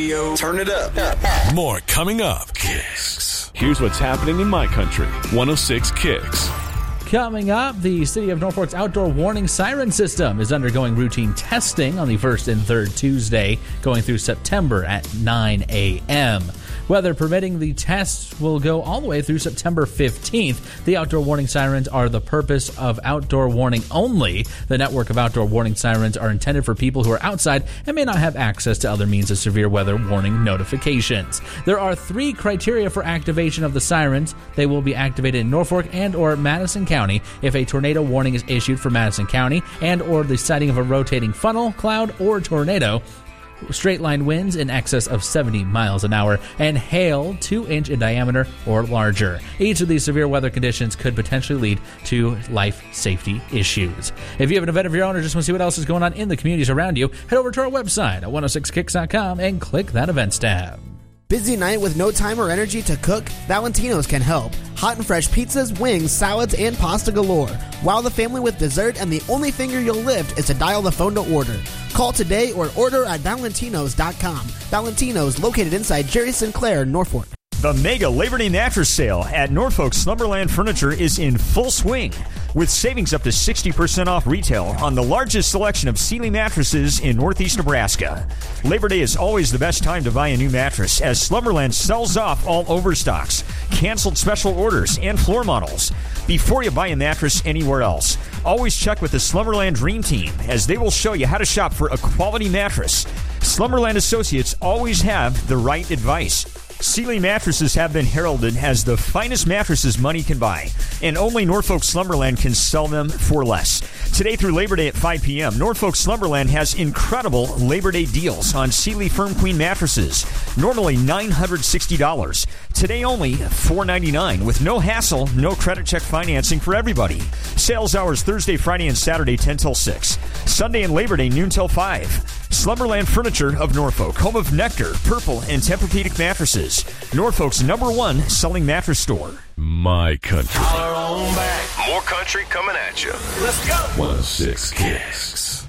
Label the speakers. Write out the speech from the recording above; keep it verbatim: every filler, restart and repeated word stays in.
Speaker 1: radio. Turn it up.
Speaker 2: More coming up. Kicks. Here's what's happening in my country. one oh six Kicks.
Speaker 3: Coming up, the City of Norfolk's outdoor warning siren system is undergoing routine testing on the first and third Tuesday, going through September at nine a.m. Weather permitting, the tests will go all the way through September fifteenth. The outdoor warning sirens are the purpose of outdoor warning only. The network of outdoor warning sirens are intended for people who are outside and may not have access to other means of severe weather warning notifications. There are three criteria for activation of the sirens. They will be activated in Norfolk and or Madison County if a tornado warning is issued for Madison County and or the sighting of a rotating funnel, cloud, or tornado, straight line winds in excess of seventy miles an hour, and hail two inch in diameter or larger. Each of these severe weather conditions could potentially lead to life safety issues. If you have an event of your own or just want to see what else is going on in the communities around you, head over to our website at one oh six kicks dot com and click that events tab.
Speaker 4: Busy night with no time or energy to cook? Valentino's can help. Hot and fresh pizzas, wings, salads, and pasta galore. Wow the family with dessert, and the only finger you'll lift is to dial the phone to order. Call today or order at valentinos dot com. Valentino's, located inside Jerry Sinclair, Norfolk.
Speaker 5: The mega Labor Day mattress sale at Norfolk Slumberland Furniture is in full swing, with savings up to sixty percent off retail on the largest selection of Sealy mattresses in northeast Nebraska. Labor Day is always the best time to buy a new mattress, as Slumberland sells off all overstocks, canceled special orders, and floor models. Before you buy a mattress anywhere else, always check with the Slumberland Dream Team, as they will show you how to shop for a quality mattress. Slumberland associates always have the right advice. Sealy mattresses have been heralded as the finest mattresses money can buy, and only Norfolk Slumberland can sell them for less. Today through Labor Day at five p.m., Norfolk Slumberland has incredible Labor Day deals on Sealy Firm Queen mattresses, normally nine hundred sixty dollars. Today only four ninety-nine, with no hassle, no credit check financing for everybody. Sales hours Thursday, Friday, and Saturday ten till six. Sunday and Labor Day noon till five. Slumberland Furniture of Norfolk, home of Nectar, Purple, and Tempur-Pedic mattresses. Norfolk's number one selling mattress store.
Speaker 2: My country.
Speaker 1: Holler on back. More country coming at you. Let's go.
Speaker 2: one oh six Kicks.